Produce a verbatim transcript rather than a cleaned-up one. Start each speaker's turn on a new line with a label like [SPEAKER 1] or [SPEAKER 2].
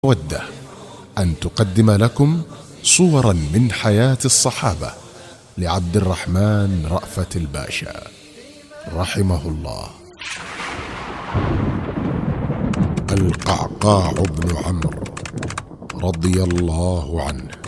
[SPEAKER 1] مودة أن تقدم لكم صورا من حياة الصحابة لعبد الرحمن رأفت الباشا رحمه الله. القعقاع بن عمرو رضي الله عنه